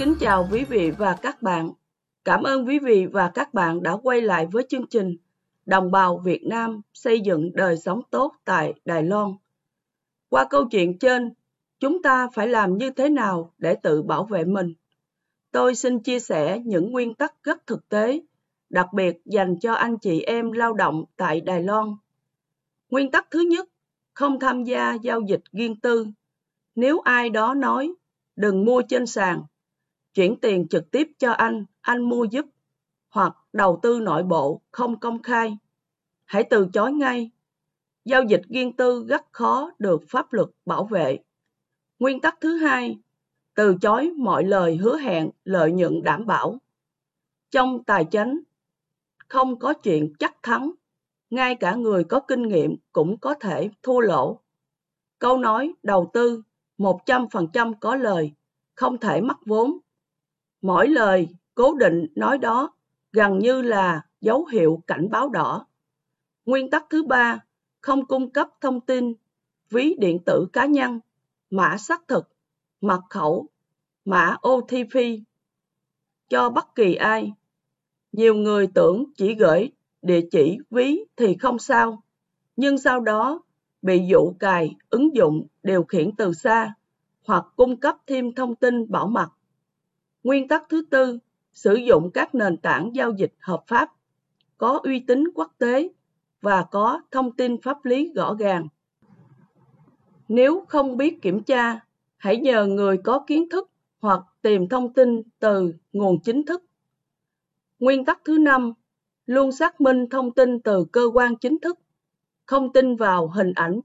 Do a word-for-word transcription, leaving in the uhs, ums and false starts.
kính chào quý vị và các bạn. Cảm ơn quý vị và các bạn đã quay lại với chương trình Đồng bào Việt Nam xây dựng đời sống tốt tại Đài Loan. Qua câu chuyện trên, chúng ta phải làm như thế nào để tự bảo vệ mình? Tôi xin chia sẻ những nguyên tắc rất thực tế, đặc biệt dành cho anh chị em lao động tại Đài Loan. Nguyên tắc thứ nhất, không tham gia giao dịch riêng tư. Nếu ai đó nói, đừng mua trên sàn, chuyển tiền trực tiếp cho anh, anh mua giúp, hoặc đầu tư nội bộ không công khai, hãy từ chối ngay. Giao dịch riêng tư rất khó được pháp luật bảo vệ. Nguyên tắc thứ hai, từ chối mọi lời hứa hẹn lợi nhuận đảm bảo. Trong tài chính, không có chuyện chắc thắng, ngay cả người có kinh nghiệm cũng có thể thua lỗ. Câu nói đầu tư một trăm phần trăm có lời, không thể mất vốn. Mỗi lời cố định nói đó gần như là dấu hiệu cảnh báo đỏ. Nguyên tắc thứ ba, không cung cấp thông tin, ví điện tử cá nhân, mã xác thực, mật khẩu, mã ô tê pê cho bất kỳ ai. Nhiều người tưởng chỉ gửi địa chỉ ví thì không sao, nhưng sau đó bị dụ cài ứng dụng điều khiển từ xa hoặc cung cấp thêm thông tin bảo mật. Nguyên tắc thứ tư, sử dụng các nền tảng giao dịch hợp pháp, có uy tín quốc tế và có thông tin pháp lý rõ ràng. Nếu không biết kiểm tra, hãy nhờ người có kiến thức hoặc tìm thông tin từ nguồn chính thức. Nguyên tắc thứ năm, luôn xác minh thông tin từ cơ quan chính thức, không tin vào hình ảnh